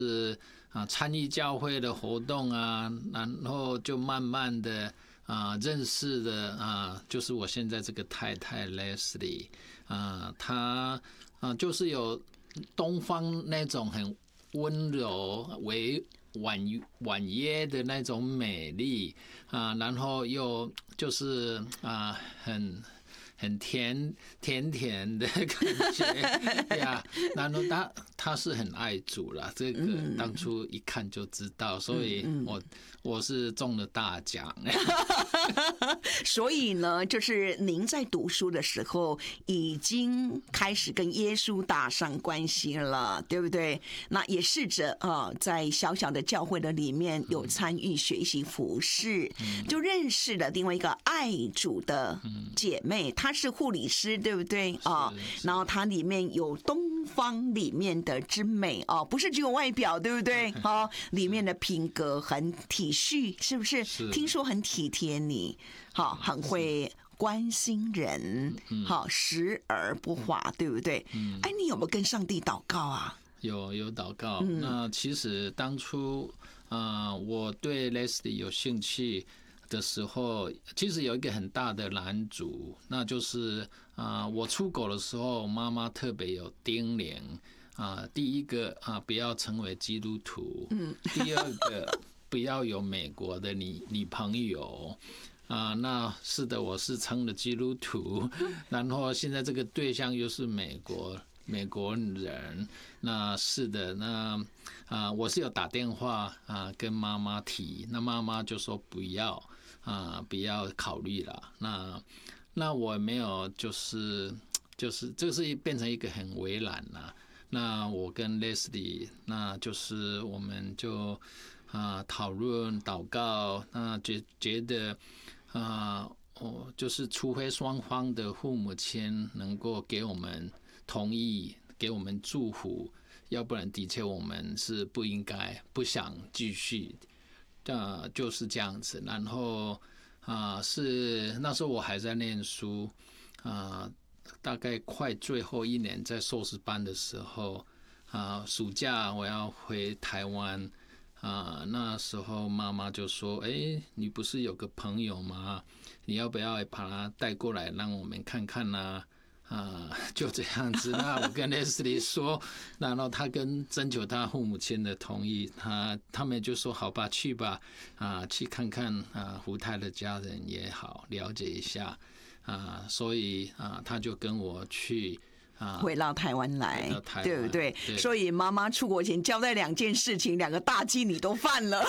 参与教会的活动啊，然后就慢慢的认识的就是我现在这个太太 Leslie 她就是有东方那种很温柔婉约的那种美丽然后又就是很甜的感觉呀，然后他是很爱主啦，这个当初一看就知道，所以我是中了大奖。 所以呢，就是您在读书的时候已经开始跟耶稣打上关系了，对不对？那也试着在小小的教会的里面有参与学习服事，就认识了另外一个爱主的姐妹，她是护理师，对不对然后它里面有东方里面的之美不是只有外表，对不对里面的品格很体恤，是不是？听说很体贴你，很会关心人，时而不华，对不对？你有没有跟上帝祷告啊？ 有祷告。那其实当初我对 Leslie 有兴趣的时候，其实有一个很大的拦阻，那就是我出国的时候，妈妈特别有叮咛第一个不要成为基督徒，第二个不要有美国的女朋友那是的，我是成了基督徒，然后现在这个对象又是美国人，那是的，那我是有打电话跟妈妈提，那妈妈就说不要考虑了。那我没有就是这是变成一个很为难了。那我跟 Leslie 那就是我们就讨论祷告，那觉得就是除非双方的父母亲能够给我们同意，给我们祝福，要不然的确我们是不想继续就是这样子。然后是那时候我还在念书大概快最后一年在硕士班的时候暑假我要回台湾那时候妈妈就说你不是有个朋友吗？你要不要把他带过来让我们看看就这样子。那我跟 Leslie 说，然后他征求他父母亲的同意，他们就说好吧，去吧去看看胡太的家人也好，了解一下所以他就跟我去回到台湾来，对不对？所以妈妈出国前交代2件事情，2个大忌你都犯了。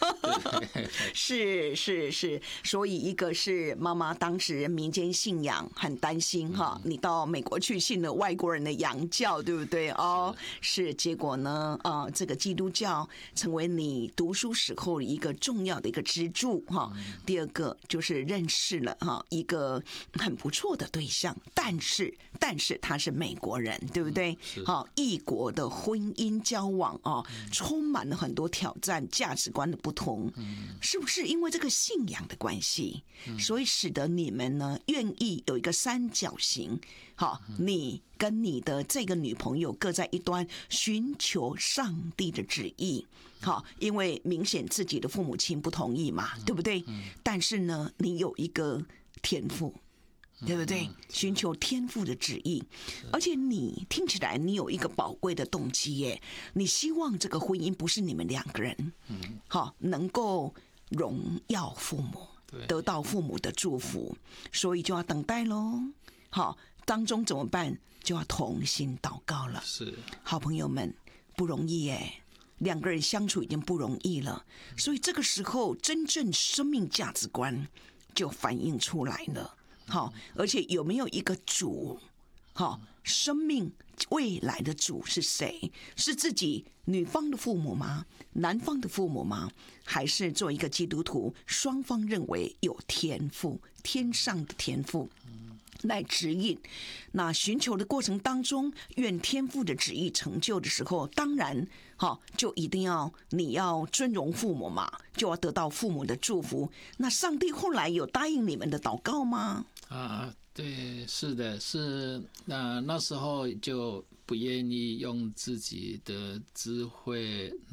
是，所以一个是妈妈当时民间信仰很担心你到美国去信了外国人的洋教，对不对？是，结果呢这个基督教成为你读书时候一个重要的一个支柱第二个就是认识了一个很不错的对象，但是他是美国人，对不对？异国的婚姻交往充满了很多挑战，价值观的不同，是不是因为这个信仰的关系，所以使得你们呢愿意有一个三角形你跟你的这个女朋友各在一端，寻求上帝的旨意因为明显自己的父母亲不同意嘛，对不对？但是呢你有一个天赋，对不对？寻求天父的旨意，而且你听起来你有一个宝贵的动机耶，你希望这个婚姻不是你们2个人能够荣耀父母，得到父母的祝福，所以就要等待咯当中怎么办？就要同心祷告了。 是， 好朋友们，不容易耶，2个人相处已经不容易了，所以这个时候真正生命价值观就反映出来了而且有没有一个主生命未来的主是谁？是自己女方的父母吗？男方的父母吗？还是做一个基督徒，双方认为有天赋，天上的天赋来指引？那寻求的过程当中，愿天父的旨意成就的时候，当然就一定你要尊荣父母嘛，就要得到父母的祝福。那上帝后来有答应你们的祷告吗？ 对，是的，是那时候就不愿意用自己的智慧